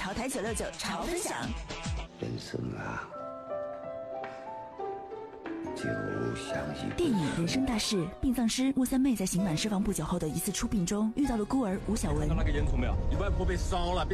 潮台969潮分享。 人生啊，就像一电影《人生大事》，殡葬师穆三妹在刑满释放不久后的一次出殡中，遇到了孤儿吴小文。 看到那个烟囱没有？你外婆被烧了。